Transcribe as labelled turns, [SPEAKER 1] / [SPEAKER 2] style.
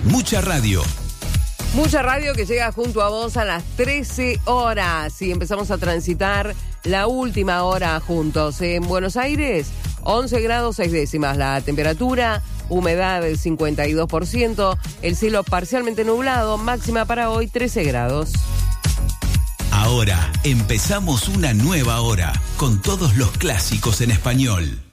[SPEAKER 1] Mucha radio.
[SPEAKER 2] Mucha radio que llega junto a vos a las 13 horas y empezamos a transitar la última hora juntos. En Buenos Aires, 11 grados 6 décimas la temperatura, humedad del 52%, el cielo parcialmente nublado, máxima para hoy 13 grados.
[SPEAKER 1] Ahora empezamos una nueva hora con todos los clásicos en español.